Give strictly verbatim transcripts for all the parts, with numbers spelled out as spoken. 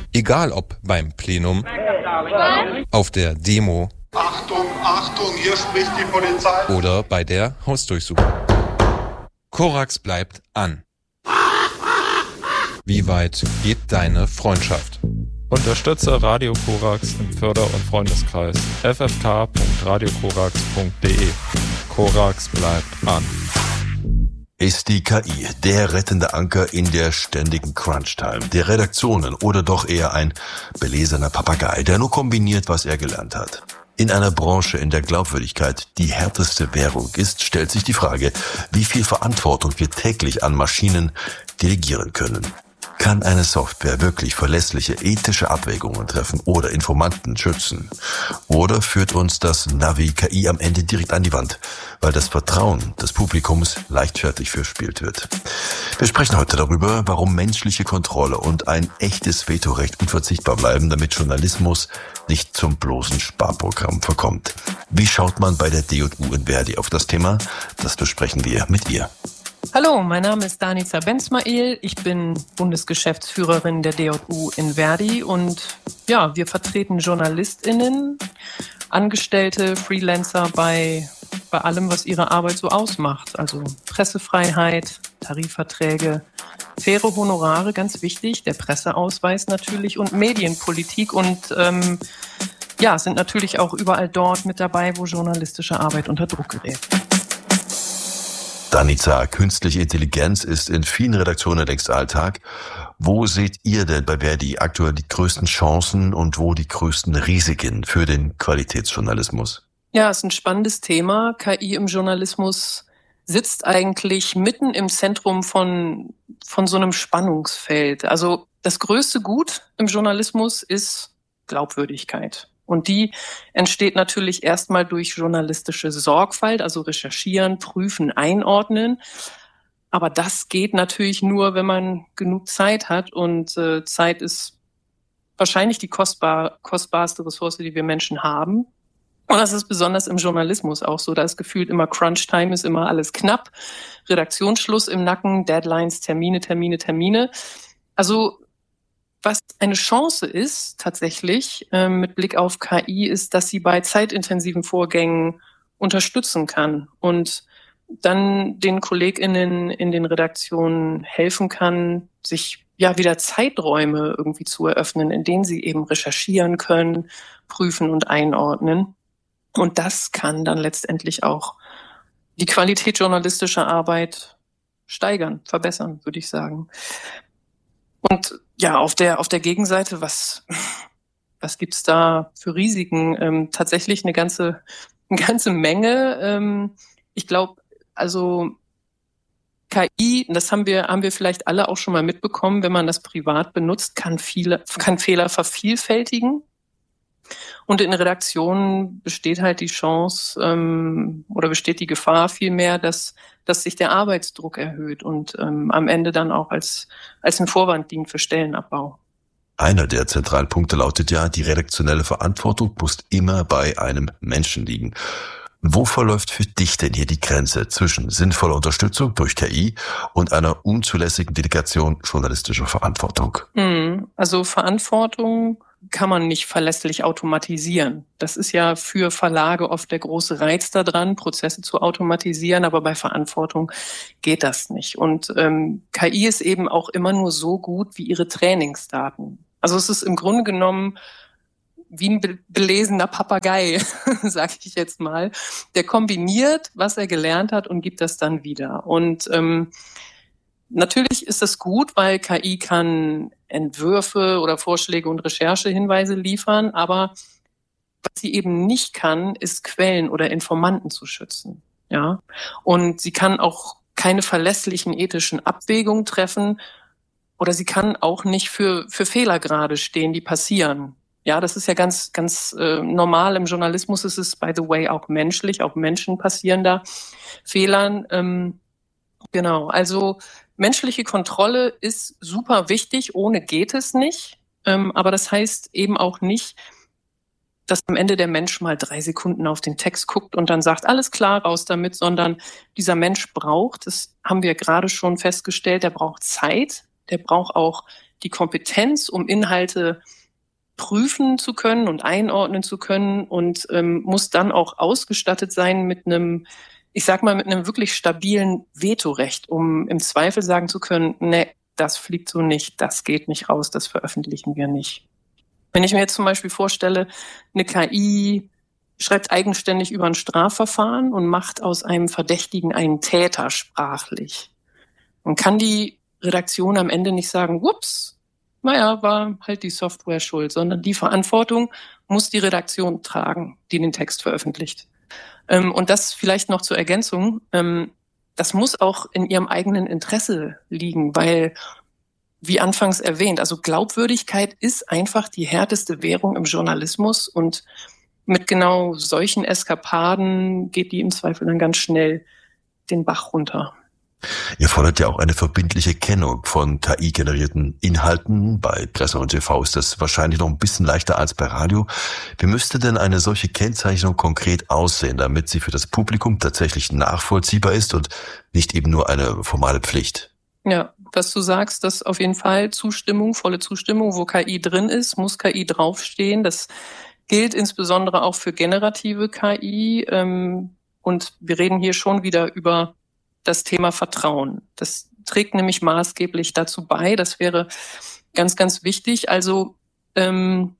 Egal ob beim Plenum, auf der Demo, Achtung, Achtung, hier spricht die Polizei, oder bei der Hausdurchsuchung. Korax bleibt an. Wie weit geht deine Freundschaft? Unterstütze Radio Korax im Förder- und Freundeskreis. f f k punkt radio korax punkt d e. Korax bleibt an. Ist die K I der rettende Anker in der ständigen Crunch-Time der Redaktionen oder doch eher ein belesener Papagei, der nur kombiniert, was er gelernt hat? In einer Branche, in der Glaubwürdigkeit die härteste Währung ist, stellt sich die Frage, wie viel Verantwortung wir täglich an Maschinen delegieren können. Kann eine Software wirklich verlässliche ethische Abwägungen treffen oder Informanten schützen? Oder führt uns das Navi K I am Ende direkt an die Wand, weil das Vertrauen des Publikums leichtfertig verspielt wird? Wir sprechen heute darüber, warum menschliche Kontrolle und ein echtes Vetorecht unverzichtbar bleiben, damit Journalismus nicht zum bloßen Sparprogramm verkommt. Wie schaut man bei der D J U in Verdi auf das Thema? Das besprechen wir mit ihr. Hallo, mein Name ist Danica Benzmael. Ich bin Bundesgeschäftsführerin der D J U in Verdi und ja, wir vertreten JournalistInnen, Angestellte, Freelancer bei, bei allem, was ihre Arbeit so ausmacht. Also Pressefreiheit, Tarifverträge, faire Honorare, ganz wichtig, der Presseausweis natürlich und Medienpolitik und ähm, ja, sind natürlich auch überall dort mit dabei, wo journalistische Arbeit unter Druck gerät. Danica, künstliche Intelligenz ist in vielen Redaktionen längst Alltag. Wo seht ihr denn bei Verdi aktuell die größten Chancen und wo die größten Risiken für den Qualitätsjournalismus? Ja, ist ein spannendes Thema. K I im Journalismus sitzt eigentlich mitten im Zentrum von, von so einem Spannungsfeld. Also das größte Gut im Journalismus ist Glaubwürdigkeit. Und die entsteht natürlich erstmal durch journalistische Sorgfalt, also recherchieren, prüfen, einordnen. Aber das geht natürlich nur, wenn man genug Zeit hat. Und äh, Zeit ist wahrscheinlich die kostbar, kostbarste Ressource, die wir Menschen haben. Und das ist besonders im Journalismus auch so. Da ist gefühlt immer Crunch-Time, ist immer alles knapp. Redaktionsschluss im Nacken, Deadlines, Termine, Termine, Termine. Also was eine Chance ist tatsächlich äh, mit Blick auf K I, ist, dass sie bei zeitintensiven Vorgängen unterstützen kann und dann den KollegInnen in den Redaktionen helfen kann, sich ja wieder Zeiträume irgendwie zu eröffnen, in denen sie eben recherchieren können, prüfen und einordnen. Und das kann dann letztendlich auch die Qualität journalistischer Arbeit steigern, verbessern, würde ich sagen. Und ja, auf der auf der Gegenseite, was was gibt's da für Risiken? Ähm, tatsächlich eine ganze eine ganze Menge. Ähm, ich glaube, also K I, das haben wir haben wir vielleicht alle auch schon mal mitbekommen, wenn man das privat benutzt, kann viele kann Fehler vervielfältigen. Und in Redaktionen besteht halt die Chance ähm, oder besteht die Gefahr vielmehr, dass dass sich der Arbeitsdruck erhöht und ähm, am Ende dann auch als als ein Vorwand dient für Stellenabbau. Einer der zentralen Punkte lautet ja, die redaktionelle Verantwortung muss immer bei einem Menschen liegen. Wo verläuft für dich denn hier die Grenze zwischen sinnvoller Unterstützung durch K I und einer unzulässigen Delegation journalistischer Verantwortung? Also Verantwortung kann man nicht verlässlich automatisieren. Das ist ja für Verlage oft der große Reiz daran, Prozesse zu automatisieren, aber bei Verantwortung geht das nicht. Und ähm, K I ist eben auch immer nur so gut wie ihre Trainingsdaten. Also es ist im Grunde genommen wie ein be- belesener Papagei, sage ich jetzt mal. Der kombiniert, was er gelernt hat und gibt das dann wieder. Und ähm, natürlich ist das gut, weil K I kann Entwürfe oder Vorschläge und Recherchehinweise liefern, aber was sie eben nicht kann, ist Quellen oder Informanten zu schützen. Ja, und sie kann auch keine verlässlichen ethischen Abwägungen treffen oder sie kann auch nicht für für Fehler gerade stehen, die passieren. Ja, das ist ja ganz ganz äh, normal im Journalismus. Ist es by the way auch menschlich, auch Menschen passieren da Fehlern. Ähm, genau, also menschliche Kontrolle ist super wichtig, ohne geht es nicht. Ähm, aber das heißt eben auch nicht, dass am Ende der Mensch mal drei Sekunden auf den Text guckt und dann sagt, alles klar, raus damit, sondern dieser Mensch braucht, das haben wir gerade schon festgestellt, der braucht Zeit, der braucht auch die Kompetenz, um Inhalte prüfen zu können und einordnen zu können und ähm, muss dann auch ausgestattet sein mit einem, ich sag mal, mit einem wirklich stabilen Vetorecht, um im Zweifel sagen zu können, ne, das fliegt so nicht, das geht nicht raus, das veröffentlichen wir nicht. Wenn ich mir jetzt zum Beispiel vorstelle, eine K I schreibt eigenständig über ein Strafverfahren und macht aus einem Verdächtigen einen Täter sprachlich. Und kann die Redaktion am Ende nicht sagen, ups, naja, war halt die Software schuld, sondern die Verantwortung muss die Redaktion tragen, die den Text veröffentlicht. Und das vielleicht noch zur Ergänzung, das muss auch in ihrem eigenen Interesse liegen, weil, wie anfangs erwähnt, also Glaubwürdigkeit ist einfach die härteste Währung im Journalismus und mit genau solchen Eskapaden geht die im Zweifel dann ganz schnell den Bach runter. Ihr fordert ja auch eine verbindliche Kennung von K I-generierten Inhalten. Bei Presse und T V ist das wahrscheinlich noch ein bisschen leichter als bei Radio. Wie müsste denn eine solche Kennzeichnung konkret aussehen, damit sie für das Publikum tatsächlich nachvollziehbar ist und nicht eben nur eine formale Pflicht? Ja, was du sagst, das auf jeden Fall Zustimmung, volle Zustimmung, wo K I drin ist, muss K I draufstehen. Das gilt insbesondere auch für generative K I. Ähm, und wir reden hier schon wieder über das Thema Vertrauen. Das trägt nämlich maßgeblich dazu bei. Das wäre ganz, ganz wichtig. Also ähm,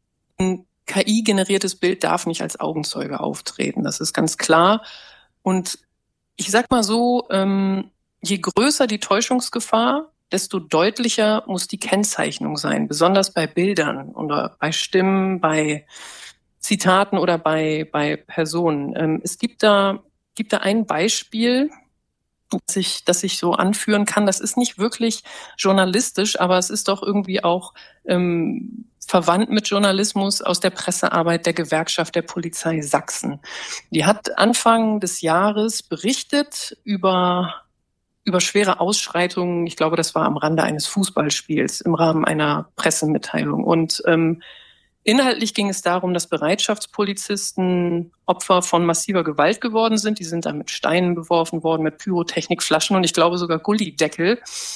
ein K I-generiertes Bild darf nicht als Augenzeuge auftreten. Das ist ganz klar. Und ich sag mal so, ähm, je größer die Täuschungsgefahr, desto deutlicher muss die Kennzeichnung sein, besonders bei Bildern oder bei Stimmen, bei Zitaten oder bei, bei Personen. Ähm, es gibt da, gibt da ein Beispiel, das ich, das ich so anführen kann. Das ist nicht wirklich journalistisch, aber es ist doch irgendwie auch ähm, verwandt mit Journalismus aus der Pressearbeit der Gewerkschaft der Polizei Sachsen. Die hat Anfang des Jahres berichtet über über schwere Ausschreitungen, ich glaube, das war am Rande eines Fußballspiels im Rahmen einer Pressemitteilung. Und ähm, inhaltlich ging es darum, dass Bereitschaftspolizisten Opfer von massiver Gewalt geworden sind. Die sind dann mit Steinen beworfen worden, mit Pyrotechnikflaschen und ich glaube sogar Gullideckel.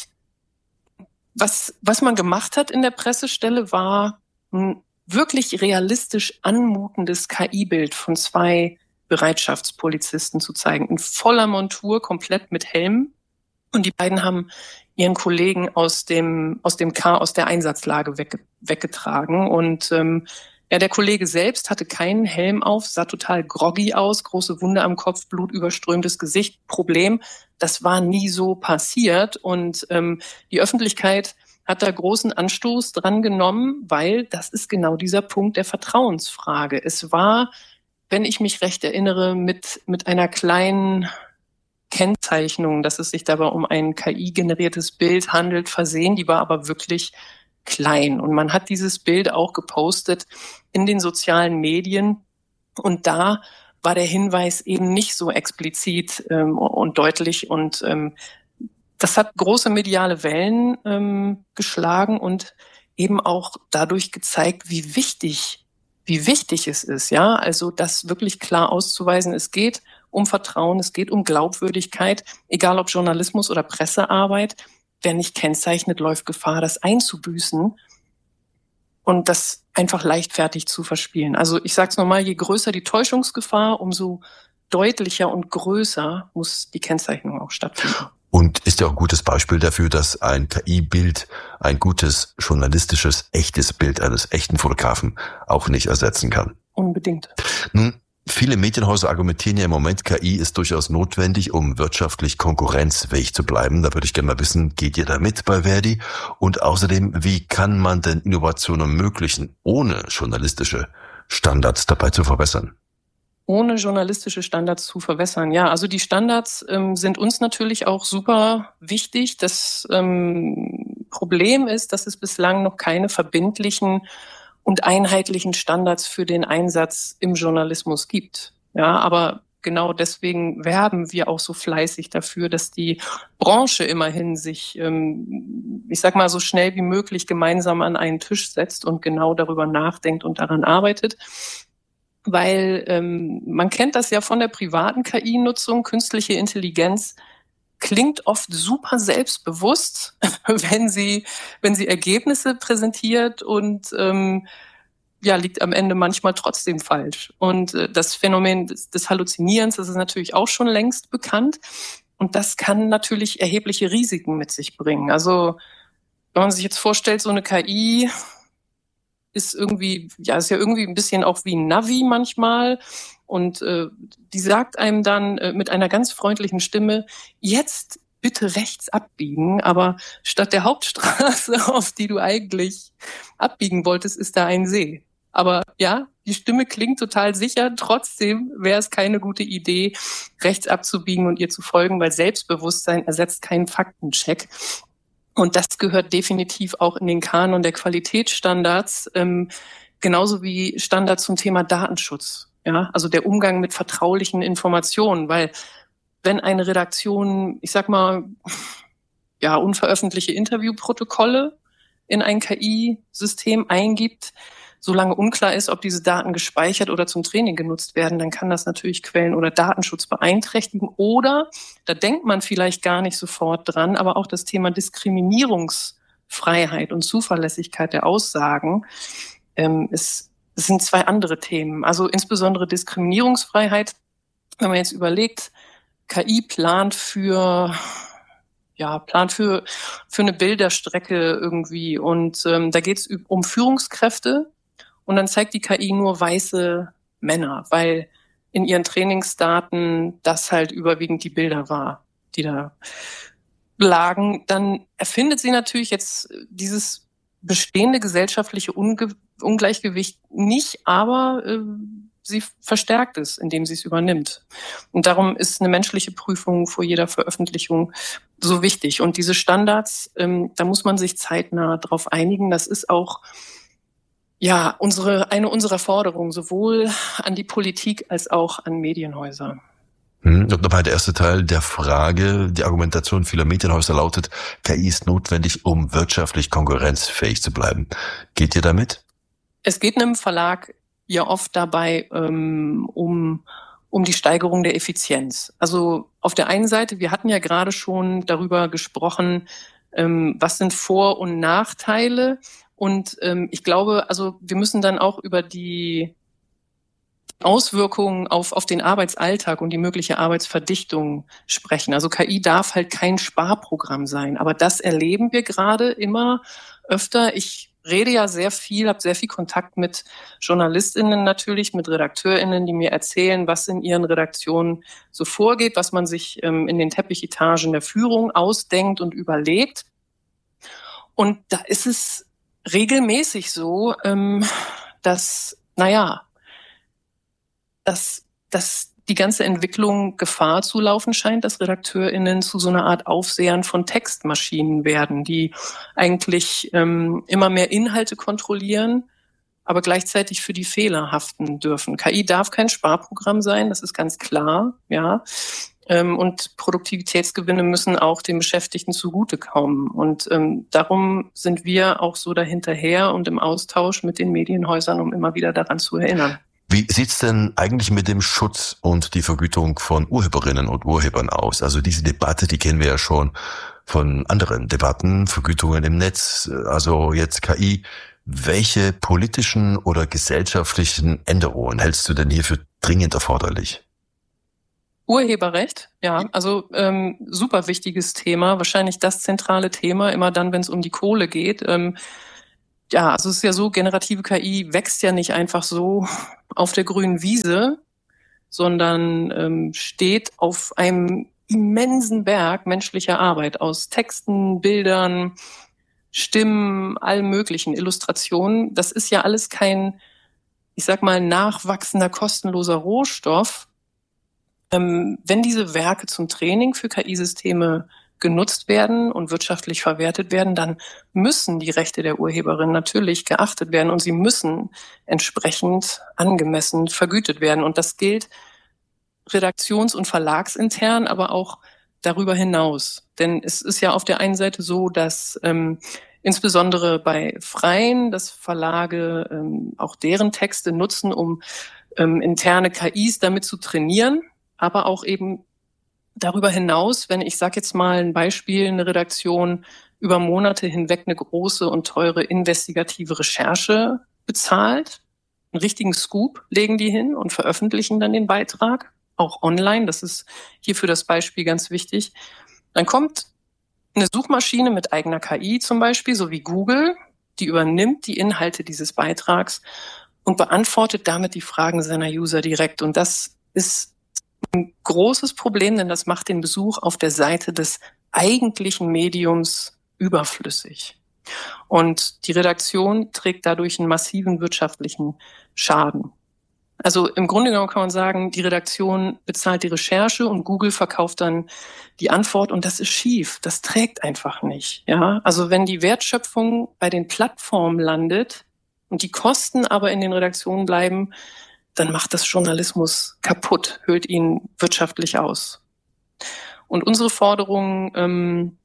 Was, was man gemacht hat in der Pressestelle, war ein wirklich realistisch anmutendes K I-Bild von zwei Bereitschaftspolizisten zu zeigen. In voller Montur, komplett mit Helm. Und die beiden haben ihren Kollegen aus dem aus dem Chaos der Einsatzlage wegge- weggetragen. Und ähm, ja, der Kollege selbst hatte keinen Helm auf, sah total groggy aus, große Wunde am Kopf, blutüberströmtes Gesicht. Problem, das war nie so passiert. Und ähm, die Öffentlichkeit hat da großen Anstoß dran genommen, weil das ist genau dieser Punkt der Vertrauensfrage. Es war, wenn ich mich recht erinnere, mit mit einer kleinen Kennzeichnung, dass es sich dabei um ein K I-generiertes Bild handelt, versehen. Die war aber wirklich klein. Und man hat dieses Bild auch gepostet in den sozialen Medien. Und da war der Hinweis eben nicht so explizit ähm, und deutlich. Und ähm, das hat große mediale Wellen ähm, geschlagen und eben auch dadurch gezeigt, wie wichtig, wie wichtig es ist, ja, also das wirklich klar auszuweisen. Es geht um Vertrauen, es geht um Glaubwürdigkeit, egal ob Journalismus oder Pressearbeit. Wer nicht kennzeichnet, läuft Gefahr, das einzubüßen und das einfach leichtfertig zu verspielen. Also ich sage es nochmal, je größer die Täuschungsgefahr, umso deutlicher und größer muss die Kennzeichnung auch stattfinden. Und ist ja auch ein gutes Beispiel dafür, dass ein K I-Bild ein gutes, journalistisches, echtes Bild eines echten Fotografen auch nicht ersetzen kann. Unbedingt. Nun, viele Medienhäuser argumentieren ja im Moment, K I ist durchaus notwendig, um wirtschaftlich konkurrenzfähig zu bleiben. Da würde ich gerne mal wissen, geht ihr da mit bei Verdi? Und außerdem, wie kann man denn Innovation ermöglichen, ohne journalistische Standards dabei zu verbessern? Ohne journalistische Standards zu verwässern. Ja, also die Standards ähm, sind uns natürlich auch super wichtig. Das ähm, Problem ist, dass es bislang noch keine verbindlichen und einheitlichen Standards für den Einsatz im Journalismus gibt. Ja, aber genau deswegen werben wir auch so fleißig dafür, dass die Branche immerhin sich, ähm, ich sag mal, so schnell wie möglich gemeinsam an einen Tisch setzt und genau darüber nachdenkt und daran arbeitet. Weil ähm, man kennt das ja von der privaten K I-Nutzung. Künstliche Intelligenz klingt oft super selbstbewusst, wenn sie, wenn sie Ergebnisse präsentiert und ähm, ja, liegt am Ende manchmal trotzdem falsch. Und äh, das Phänomen des, des Halluzinierens, das ist natürlich auch schon längst bekannt. Und das kann natürlich erhebliche Risiken mit sich bringen. Also wenn man sich jetzt vorstellt, so eine K I ist irgendwie, ja, ist ja irgendwie ein bisschen auch wie ein Navi manchmal. Und äh, die sagt einem dann äh, mit einer ganz freundlichen Stimme, jetzt bitte rechts abbiegen, aber statt der Hauptstraße, auf die du eigentlich abbiegen wolltest, ist da ein See. Aber ja, die Stimme klingt total sicher. Trotzdem wäre es keine gute Idee, rechts abzubiegen und ihr zu folgen, weil Selbstbewusstsein ersetzt keinen Faktencheck. Und das gehört definitiv auch in den Kanon der Qualitätsstandards, ähm, genauso wie Standards zum Thema Datenschutz. Ja, also der Umgang mit vertraulichen Informationen, weil wenn eine Redaktion, ich sag mal, ja, unveröffentlichte Interviewprotokolle in ein K I-System eingibt, solange unklar ist, ob diese Daten gespeichert oder zum Training genutzt werden, dann kann das natürlich Quellen- oder Datenschutz beeinträchtigen. Oder, da denkt man vielleicht gar nicht sofort dran, aber auch das Thema Diskriminierungsfreiheit und Zuverlässigkeit der Aussagen ähm, ist, es sind zwei andere Themen. Also insbesondere Diskriminierungsfreiheit, wenn man jetzt überlegt, K I plant für ja, plant für für eine Bilderstrecke irgendwie und ähm, da geht es um Führungskräfte. Und dann zeigt die K I nur weiße Männer, weil in ihren Trainingsdaten das halt überwiegend die Bilder war, die da lagen. Dann erfindet sie natürlich jetzt dieses bestehende gesellschaftliche Unge- Ungleichgewicht nicht, aber äh, sie verstärkt es, indem sie es übernimmt. Und darum ist eine menschliche Prüfung vor jeder Veröffentlichung so wichtig. Und diese Standards, ähm, da muss man sich zeitnah drauf einigen. Das ist auch ja, unsere, eine unserer Forderungen, sowohl an die Politik als auch an Medienhäuser. Hm, und nochmal der erste Teil der Frage, die Argumentation vieler Medienhäuser lautet, K I ist notwendig, um wirtschaftlich konkurrenzfähig zu bleiben. Geht ihr damit? Es geht einem Verlag ja oft dabei ähm, um, um die Steigerung der Effizienz. Also auf der einen Seite, wir hatten ja gerade schon darüber gesprochen, ähm, was sind Vor- und Nachteile. Und ähm, ich glaube, also wir müssen dann auch über die Auswirkungen auf, auf den Arbeitsalltag und die mögliche Arbeitsverdichtung sprechen. Also K I darf halt kein Sparprogramm sein, aber das erleben wir gerade immer öfter. Ich rede ja sehr viel, habe sehr viel Kontakt mit JournalistInnen natürlich, mit RedakteurInnen, die mir erzählen, was in ihren Redaktionen so vorgeht, was man sich ähm, in den Teppichetagen der Führung ausdenkt und überlegt. Und da ist es regelmäßig so, ähm, dass, naja, dass, dass die ganze Entwicklung Gefahr zu laufen scheint, dass RedakteurInnen zu so einer Art Aufsehern von Textmaschinen werden, die eigentlich ähm, immer mehr Inhalte kontrollieren, aber gleichzeitig für die Fehler haften dürfen. K I darf kein Sparprogramm sein, das ist ganz klar, ja. Ähm, und Produktivitätsgewinne müssen auch den Beschäftigten zugutekommen. Und ähm, darum sind wir auch so dahinterher und im Austausch mit den Medienhäusern, um immer wieder daran zu erinnern. Wie sieht's denn eigentlich mit dem Schutz und die Vergütung von Urheberinnen und Urhebern aus? Also diese Debatte, die kennen wir ja schon von anderen Debatten, Vergütungen im Netz, also jetzt K I. Welche politischen oder gesellschaftlichen Änderungen hältst du denn hier für dringend erforderlich? Urheberrecht, ja, also ähm, super wichtiges Thema, wahrscheinlich das zentrale Thema, immer dann, wenn es um die Kohle geht. Ähm, ja, also es ist ja so, generative K I wächst ja nicht einfach so auf der grünen Wiese, sondern ähm, steht auf einem immensen Berg menschlicher Arbeit aus Texten, Bildern, Stimmen, allem möglichen, Illustrationen. Das ist ja alles kein, ich sag mal, nachwachsender, kostenloser Rohstoff. Ähm, wenn diese Werke zum Training für K I-Systeme genutzt werden und wirtschaftlich verwertet werden, dann müssen die Rechte der Urheberin natürlich geachtet werden und sie müssen entsprechend angemessen vergütet werden. Und das gilt redaktions- und verlagsintern, aber auch darüber hinaus. Denn es ist ja auf der einen Seite so, dass ähm, insbesondere bei Freien, dass Verlage ähm, auch deren Texte nutzen, um ähm, interne K Is damit zu trainieren, aber auch eben darüber hinaus, wenn ich sage jetzt mal ein Beispiel, eine Redaktion über Monate hinweg eine große und teure investigative Recherche bezahlt, einen richtigen Scoop legen die hin und veröffentlichen dann den Beitrag, auch online, das ist hier für das Beispiel ganz wichtig. Dann kommt eine Suchmaschine mit eigener K I zum Beispiel, so wie Google, die übernimmt die Inhalte dieses Beitrags und beantwortet damit die Fragen seiner User direkt. Und das ist ein großes Problem, denn das macht den Besuch auf der Seite des eigentlichen Mediums überflüssig. Und die Redaktion trägt dadurch einen massiven wirtschaftlichen Schaden. Also im Grunde genommen kann man sagen, die Redaktion bezahlt die Recherche und Google verkauft dann die Antwort und das ist schief. Das trägt einfach nicht. Ja, also wenn die Wertschöpfung bei den Plattformen landet und die Kosten aber in den Redaktionen bleiben, dann macht das Journalismus kaputt, höhlt ihn wirtschaftlich aus. Und unsere Forderung ähm,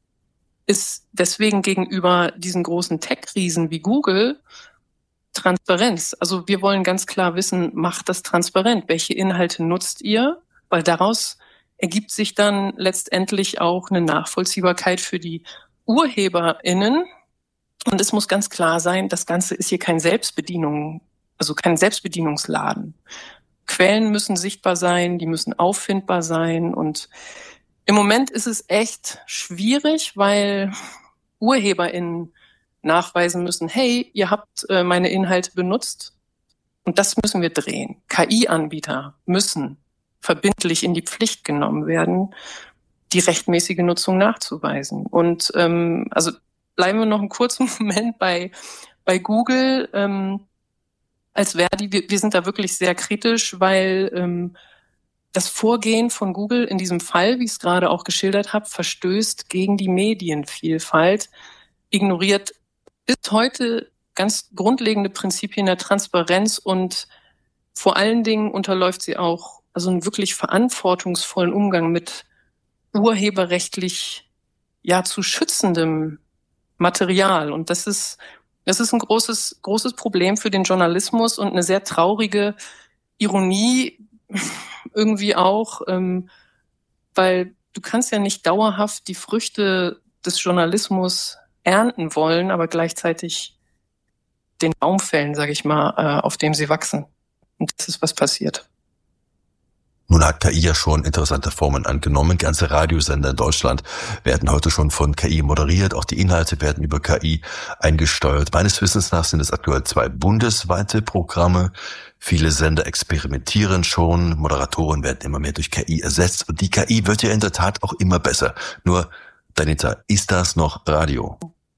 ist deswegen gegenüber diesen großen Tech-Riesen wie Google Transparenz. Also wir wollen ganz klar wissen, macht das transparent? Welche Inhalte nutzt ihr? Weil daraus ergibt sich dann letztendlich auch eine Nachvollziehbarkeit für die UrheberInnen. Und es muss ganz klar sein, das Ganze ist hier kein Selbstbedienung, also kein Selbstbedienungsladen. Quellen müssen sichtbar sein, die müssen auffindbar sein. Und im Moment ist es echt schwierig, weil UrheberInnen nachweisen müssen, hey, ihr habt äh, meine Inhalte benutzt und das müssen wir drehen. K I-Anbieter müssen verbindlich in die Pflicht genommen werden, die rechtmäßige Nutzung nachzuweisen. Und ähm, also bleiben wir noch einen kurzen Moment bei bei Google. Ähm, als Verdi, wir, wir sind da wirklich sehr kritisch, weil ähm, das Vorgehen von Google in diesem Fall, wie ich es gerade auch geschildert habe, verstößt gegen die Medienvielfalt, ignoriert bis heute ganz grundlegende Prinzipien der Transparenz und vor allen Dingen unterläuft sie auch also einen wirklich verantwortungsvollen Umgang mit urheberrechtlich ja zu schützendem Material. Und das ist das ist ein großes großes Problem für den Journalismus und eine sehr traurige Ironie irgendwie auch, ähm, weil du kannst ja nicht dauerhaft die Früchte des Journalismus ernten wollen, aber gleichzeitig den Baum fällen, sage ich mal, äh, auf dem sie wachsen. Und das ist, was passiert. Nun hat K I ja schon interessante Formen angenommen. Ganze Radiosender in Deutschland werden heute schon von K I moderiert. Auch die Inhalte werden über K I eingesteuert. Meines Wissens nach sind es aktuell zwei bundesweite Programme. Viele Sender experimentieren schon. Moderatoren werden immer mehr durch K I ersetzt. Und die K I wird ja in der Tat auch immer besser. Nur, Danica, ist das noch Radio?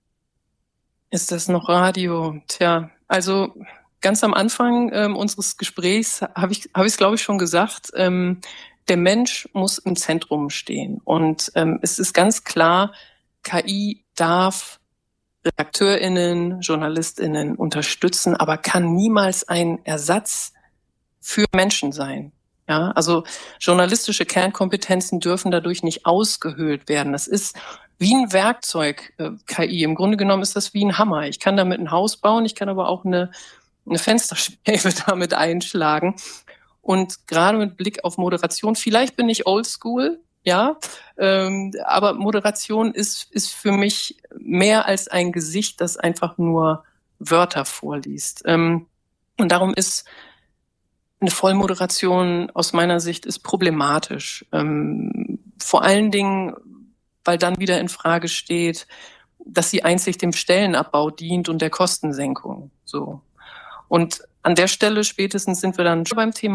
Ist das noch Radio? Tja, also ganz am Anfang ähm, unseres Gesprächs habe ich habe ich es, glaube ich, schon gesagt, ähm, der Mensch muss im Zentrum stehen. Und ähm, es ist ganz klar, K I darf RedakteurInnen, JournalistInnen unterstützen, aber kann niemals ein Ersatz für Menschen sein. Ja, also journalistische Kernkompetenzen dürfen dadurch nicht ausgehöhlt werden. Das ist wie ein Werkzeug, äh, K I. Im Grunde genommen ist das wie ein Hammer. Ich kann damit ein Haus bauen, ich kann aber auch eine, eine Fensterscheibe damit einschlagen. Und gerade mit Blick auf Moderation, vielleicht bin ich oldschool, ja, ähm, aber Moderation ist, ist für mich mehr als ein Gesicht, das einfach nur Wörter vorliest. Ähm, und darum ist eine Vollmoderation aus meiner Sicht ist problematisch. Ähm, vor allen Dingen, weil dann wieder in Frage steht, dass sie einzig dem Stellenabbau dient und der Kostensenkung. So. Und an der Stelle spätestens sind wir dann schon beim Thema